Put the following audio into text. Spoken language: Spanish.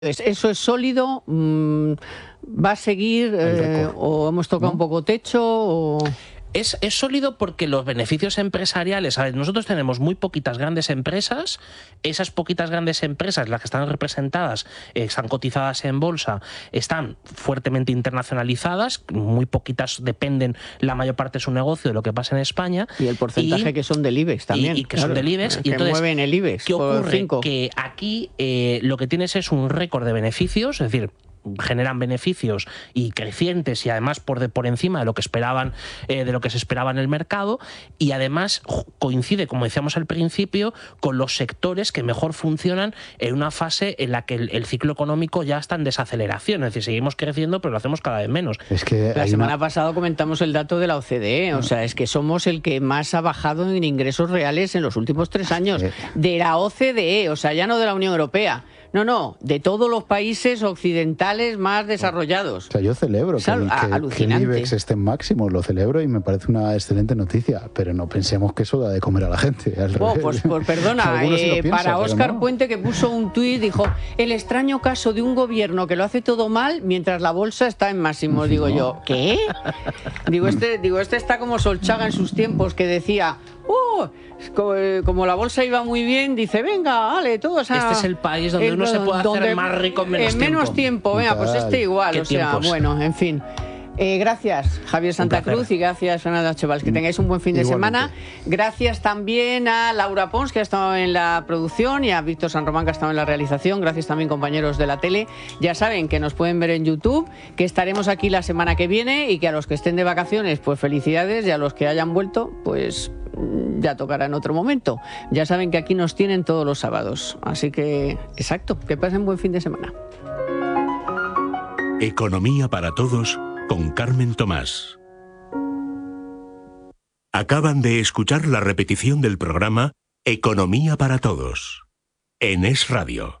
¿Eso es sólido? ¿Va a seguir? ¿O hemos tocado un poco techo? O... Es sólido porque los beneficios empresariales, a ver, nosotros tenemos muy poquitas grandes empresas, esas poquitas grandes empresas, las que están representadas, están cotizadas en bolsa, están fuertemente internacionalizadas, muy poquitas dependen la mayor parte de su negocio de lo que pasa en España. Y el porcentaje que son del IBEX también. Y que son del IBEX. Que y entonces, mueven el IBEX. ¿qué ocurre? Que aquí lo que tienes es un récord de beneficios, es decir, generan beneficios y crecientes y además por encima de lo que esperaban, de lo que se esperaba en el mercado, y además coincide, como decíamos al principio, con los sectores que mejor funcionan en una fase en la que el ciclo económico ya está en desaceleración, es decir, seguimos creciendo pero lo hacemos cada vez menos. Es que la semana pasada comentamos el dato de la OCDE, o sea, es que somos el que más ha bajado en ingresos reales en los últimos 3 años, de la OCDE, o sea, ya no de la Unión Europea. No, de todos los países occidentales más desarrollados. O sea, yo celebro que el IBEX esté en máximo, lo celebro y me parece una excelente noticia, pero no pensemos que eso da de comer a la gente. Pues perdona, para Óscar Puente, que puso un tuit, dijo, el extraño caso de un gobierno que lo hace todo mal mientras la bolsa está en máximos. Digo yo, ¿qué? Digo, este está como Solchaga en sus tiempos, que decía... como la bolsa iba muy bien, dice, venga, vale, todos a... Este es el país donde uno se puede hacer más rico en menos tiempo. Venga, pues igual, o sea, bueno, en fin. Gracias, Javier Santa Cruz, y gracias, Fernando Chevals. Que tengáis un buen fin de semana. Gracias también a Laura Pons, que ha estado en la producción, y a Víctor San Román, que ha estado en la realización. Gracias también, compañeros de la tele. Ya saben que nos pueden ver en YouTube, que estaremos aquí la semana que viene, y que a los que estén de vacaciones, pues felicidades, y a los que hayan vuelto, pues ya tocará en otro momento. Ya saben que aquí nos tienen todos los sábados. Así que, exacto, que pasen buen fin de semana. Economía para todos, con Carmen Tomás. Acaban de escuchar la repetición del programa Economía para Todos, en Es Radio.